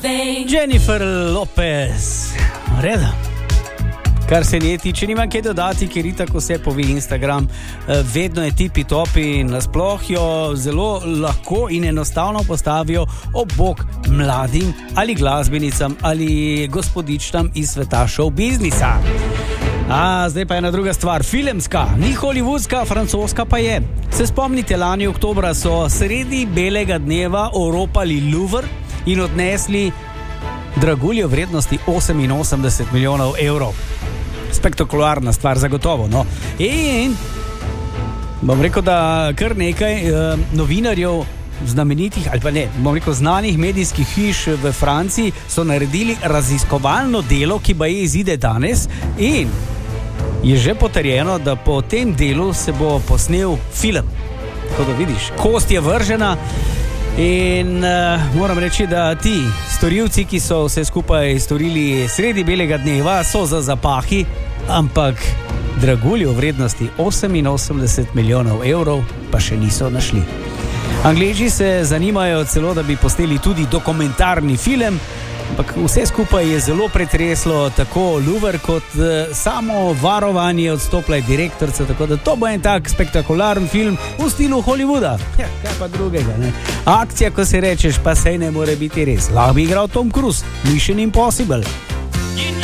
Jennifer Lopez. Reda. Kar se nje tiče, nima kaj dodati, ker itak vse pove Instagram, vedno je tipi topi in nasploh jo zelo lahko in enostavno postavijo ob bok mladim ali glasbenicam ali gospodičtam iz sveta show biznisa. Zdaj pa ena druga stvar, filmska, ni hollywoodska, francoska pa je. Se spomnite, lani oktobra so sredi belega dneva oropali Louvre in odnesli draguljo vrednosti 88 milijonov evrov. Spektakularna stvar, zagotovo, no. In bom rekel, da kar nekaj novinarjev znamenitih, ali pa ne, bom rekel, znanih medijskih hiš v Franciji so naredili raziskovalno delo, ki ba je izide danes in je že potrjeno, da po tem delu se bo posnel film. Tako da vidiš, kost je vržena. In moram reči, da ti storilci, ki so vse skupaj storili sredi belega dneva, so za zapahi, ampak draguljo v vrednosti 88 milijonov evrov pa še niso našli. Angleži se zanimajo celo, da bi posneli tudi dokumentarni film, ampak vse skupaj je zelo pretreslo tako Louvre kot samo varovanje odstopla je direktorica, tako da to bo en tak spektakularen film v stilu Hollywooda. Ja, kaj pa drugega, ne? Akcija, ko se rečeš, pa sej ne more biti res. Lahko bi igral Tom Cruise, Mission Impossible.